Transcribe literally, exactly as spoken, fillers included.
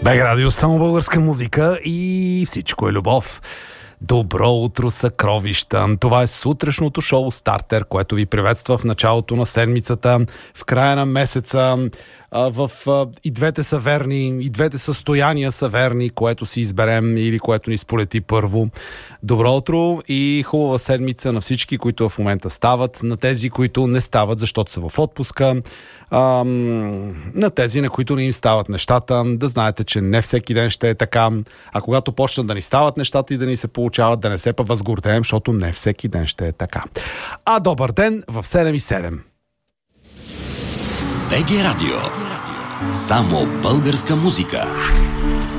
БГ Радио, само българска музика и всичко е любов. Добро утро, съкровища! Това е сутрешното шоу Стартер, което ви приветства в началото на седмицата, в края на месеца. В, и двете са верни, и двете състояния са верни, което си изберем или което ни сполети първо. Добро утро и хубава седмица на всички, които в момента стават, на тези, които не стават, защото са в отпуска, ам, на тези, на които не им стават нещата. Да знаете, че не всеки ден ще е така, а когато почнат да ни стават нещата и да ни се получават, да не се па възгордеем, защото не всеки ден ще е така. А добър ден в седем и седем. БГ Радио. Само българска музика.